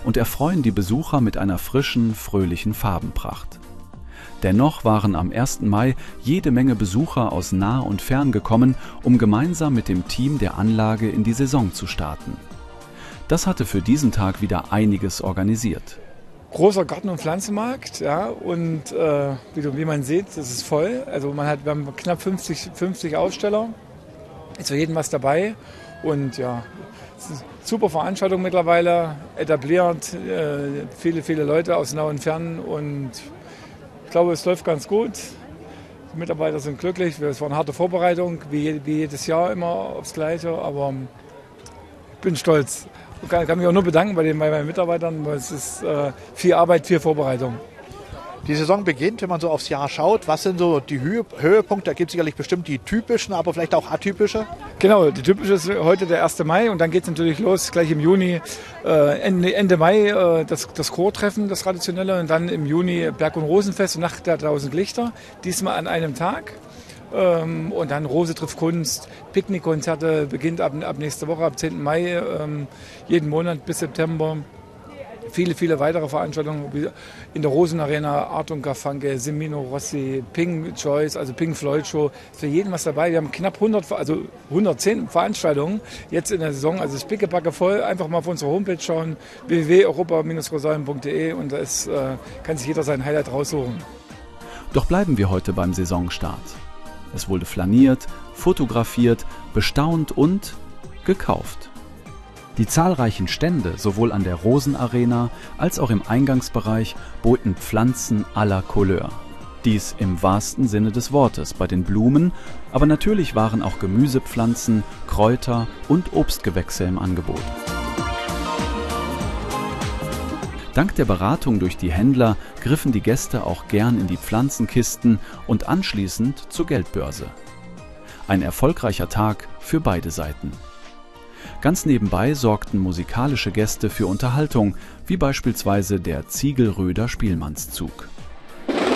und erfreuen die Besucher mit einer frischen, fröhlichen Farbenpracht. Dennoch waren am 1. Mai jede Menge Besucher aus nah und fern gekommen, um gemeinsam mit dem Team der Anlage in die Saison zu starten. Das hatte für diesen Tag wieder einiges organisiert. Großer Garten- und Pflanzenmarkt, ja, und wie man sieht, das ist voll. Also wir haben knapp 50 Aussteller, ist für jeden was dabei und ja, es ist eine super Veranstaltung mittlerweile, etabliert, viele Leute aus nah und fern und ich glaube, es läuft ganz gut. Die Mitarbeiter sind glücklich, es war eine harte Vorbereitung, wie jedes Jahr immer aufs Gleiche, aber ich bin stolz. Ich kann mich auch nur bedanken bei meinen Mitarbeitern, weil es ist viel Arbeit, viel Vorbereitung. Die Saison beginnt, wenn man so aufs Jahr schaut. Was sind so die Höhepunkte? Da gibt es sicherlich bestimmt die typischen, aber vielleicht auch atypische. Genau, die typische ist heute der 1. Mai und dann geht es natürlich los, gleich im Juni, Ende Mai das Chortreffen, das Traditionelle und dann im Juni Berg- und Rosenfest und Nacht der 1000 Lichter, diesmal an einem Tag. Und dann Rose trifft Kunst, Picknickkonzerte, beginnt ab nächster Woche, ab 10. Mai, jeden Monat bis September. Viele weitere Veranstaltungen wie in der Rosenarena, Art und Garfunkel, Semino Rossi, Pink Choice, also Pink Floyd Show. Ist für jeden was dabei. Wir haben knapp 110 Veranstaltungen jetzt in der Saison. Also es ist pickepacke voll. Einfach mal auf unsere Homepage schauen, www.europa-rosalm.de und da kann sich jeder sein Highlight raussuchen. Doch bleiben wir heute beim Saisonstart. Es wurde flaniert, fotografiert, bestaunt und gekauft. Die zahlreichen Stände, sowohl an der Rosenarena als auch im Eingangsbereich, boten Pflanzen aller Couleur. Dies im wahrsten Sinne des Wortes bei den Blumen, aber natürlich waren auch Gemüsepflanzen, Kräuter und Obstgewächse im Angebot. Dank der Beratung durch die Händler griffen die Gäste auch gern in die Pflanzenkisten und anschließend zur Geldbörse. Ein erfolgreicher Tag für beide Seiten. Ganz nebenbei sorgten musikalische Gäste für Unterhaltung, wie beispielsweise der Ziegelröder Spielmannszug.